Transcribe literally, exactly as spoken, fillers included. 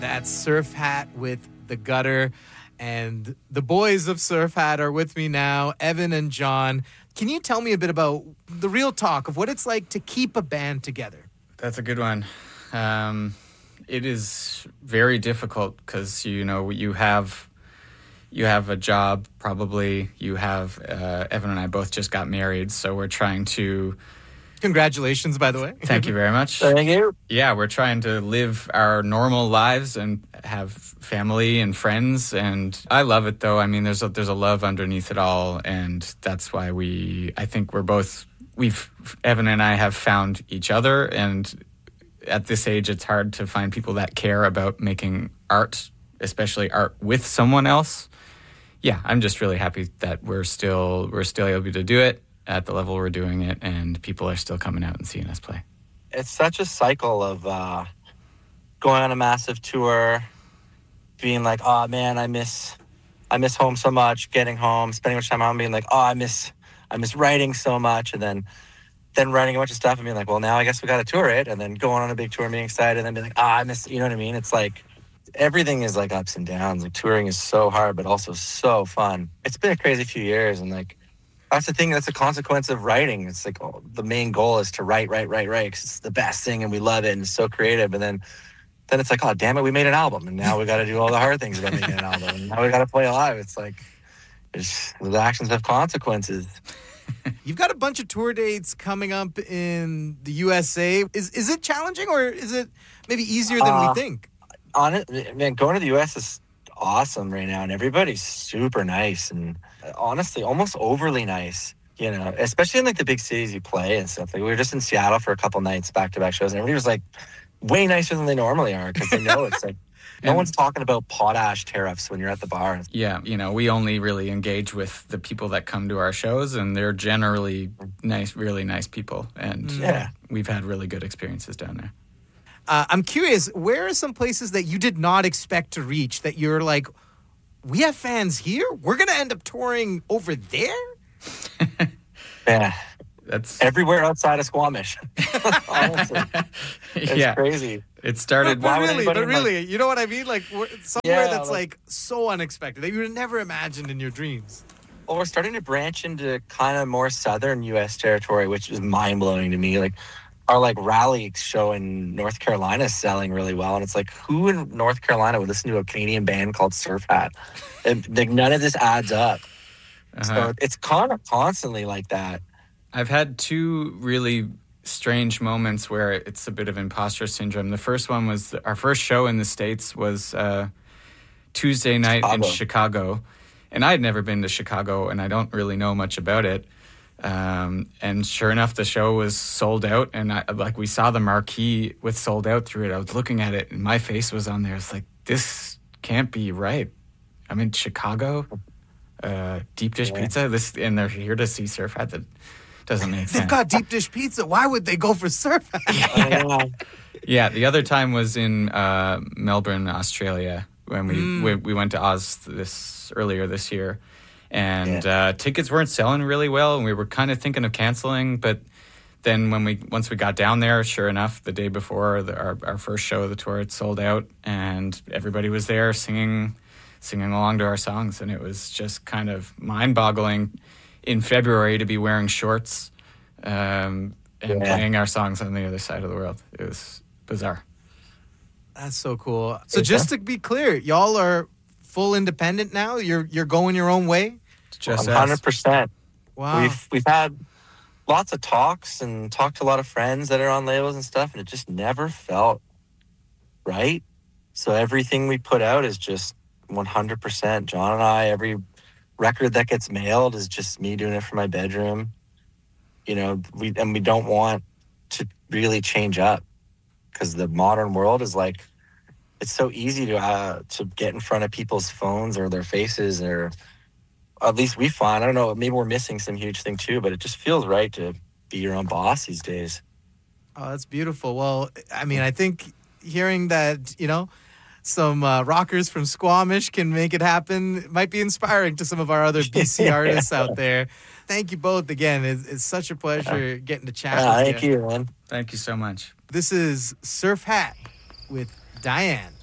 That's Surf Hat with The Gutter. And the boys of Surf Hat are with me now, Evan and John. Can you tell me a bit about the real talk of what it's like to keep a band together? That's a good one. Um, it is very difficult because, you know, you have you have a job, probably. You have, uh, Evan and I both just got married, so we're trying to... Congratulations, by the way. Thank you very much. Thank you. Yeah, we're trying to live our normal lives and have family and friends. And I love it, though. I mean, there's a, there's a love underneath it all. And that's why we, I think we're both, we've, Evan and I have found each other. And at this age, it's hard to find people that care about making art, especially art with someone else. Yeah, I'm just really happy that we're still, we're still able to do it at the level we're doing it, and people are still coming out and seeing us play. It's such a cycle of uh, going on a massive tour, being like, oh man, I miss I miss home so much, getting home, spending much time home, being like, oh, I miss I miss writing so much, and then then writing a bunch of stuff and being like, well, now I guess we got to tour it, and then going on a big tour and being excited, and then being like, ah, oh, I miss, you know what I mean? It's like, everything is like ups and downs. Like touring is so hard, but also so fun. It's been a crazy few years, and like, that's the thing. That's a consequence of writing. It's like oh, the main goal is to write, write, write, write. Cause it's the best thing, and we love it, and it's so creative. And then, then it's like, oh damn it, we made an album, and now we got to do all the hard things about making an album. And now we got to play live. It's like, it's, the actions have consequences. You've got a bunch of tour dates coming up in the U S A. Is is it challenging, or is it maybe easier than uh, we think? On it, man, going to the U S is awesome right now, and everybody's super nice and honestly almost overly nice, you know, especially in like the big cities you play and stuff. Like we were just in Seattle for a couple nights back-to-back shows, and everybody was like way nicer than they normally are because they know it's like no and, one's talking about potash tariffs when you're at the bar. Yeah, you know, we only really engage with the people that come to our shows, and they're generally nice, really nice people, and yeah, we've had really good experiences down there. Uh, I'm curious, where are some places that you did not expect to reach that you're like, we have fans here? We're going to end up touring over there? Yeah. That's everywhere outside of Squamish. Honestly. It's yeah. crazy. It started... But, but why really, but really, like, you know what I mean? Like somewhere yeah, that's like, like so unexpected that you would have never imagined in your dreams. Well, we're starting to branch into kind of more southern U S territory, which is mind-blowing to me. Like, our like rally show in North Carolina is selling really well, and it's like, who in North Carolina would listen to a Canadian band called Surf Hat? And like none of this adds up. Uh-huh. So it's kind of constantly like that. I've had two really strange moments where it's a bit of imposter syndrome. The first one was our first show in the States was uh, Tuesday night Chicago. in Chicago, and I had never been to Chicago, and I don't really know much about it. Um, and sure enough, the show was sold out, and I, like we saw the marquee with sold out through it. I was looking at it, and my face was on there. It's like, this can't be right. I'm in Chicago, uh, deep dish yeah. pizza. This, and they're here to see Surf Hat. That doesn't make sense. They've got deep dish pizza. Why would they go for Surf Hat? yeah. yeah, the other time was in uh, Melbourne, Australia, when we, mm. we we went to Oz this earlier this year. And yeah. uh, tickets weren't selling really well, and we were kind of thinking of canceling. But then when we once we got down there, sure enough, the day before the, our our first show of the tour, it sold out, and everybody was there singing singing along to our songs, and it was just kind of mind-boggling in February to be wearing shorts um, and yeah. playing our songs on the other side of the world. It was bizarre. That's so cool. So just to be clear, y'all are full independent now? You're you're going your own way? Just one hundred percent. Wow. We've we've had lots of talks and talked to a lot of friends that are on labels and stuff, and it just never felt right. So everything we put out is just one hundred percent. John and I, every record that gets mailed is just me doing it from my bedroom. You know, we and we don't want to really change up because the modern world is like, it's so easy to uh, to get in front of people's phones or their faces, or at least we find, I don't know, maybe we're missing some huge thing too, but it just feels right to be your own boss these days. Oh, that's beautiful. Well, I mean, I think hearing that, you know, some uh, rockers from Squamish can make it happen might be inspiring to some of our other B C artists out there. Thank you both again. It's, it's such a pleasure getting to chat uh, with thank you. you, man. Thank you so much. This is Surf Hat with Diane.